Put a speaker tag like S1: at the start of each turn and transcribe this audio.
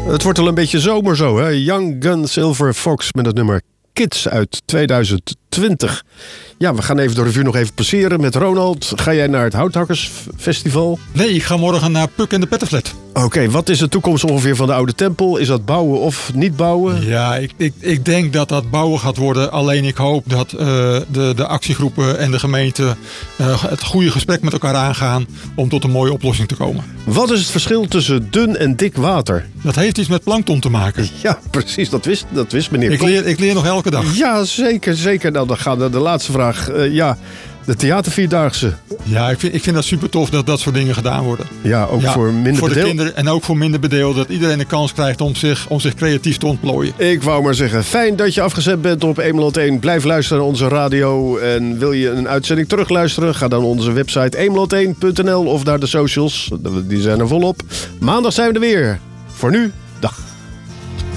S1: Het wordt al een beetje zomer zo, hè? Young Gun Silver Fox met het nummer Kids uit 2020. Ja, we gaan even de revue nog even passeren met Ronald. Ga jij naar het Houthakkersfestival?
S2: Nee, ik ga morgen naar Puk en de Pettenflat.
S1: Oké, wat is de toekomst ongeveer van de oude tempel? Is dat bouwen of niet bouwen?
S2: Ja, ik denk dat dat bouwen gaat worden. Alleen ik hoop dat de actiegroepen en de gemeente het goede gesprek met elkaar aangaan om tot een mooie oplossing te komen.
S1: Wat is het verschil tussen dun en dik water?
S2: Dat heeft iets met plankton te maken.
S1: Ja, precies. Dat wist meneer Kok.
S2: Ik leer nog elke dag.
S1: Ja, zeker. Nou, dan gaat de laatste vraag. De theatervierdaagse.
S2: Ja, ik vind dat super tof dat dat soort dingen gedaan worden.
S1: Ja, ook voor minder
S2: voor de
S1: bedeelden.
S2: kinderen en ook voor minder bedeelden. Dat iedereen de kans krijgt om zich creatief te ontplooien.
S1: Ik wou maar zeggen, fijn dat je afgezet bent op Emeland 1. Blijf luisteren naar onze radio. En wil je een uitzending terugluisteren? Ga dan naar onze website emeland1.nl of naar de socials. Die zijn er volop. Maandag zijn we er weer. Voor nu,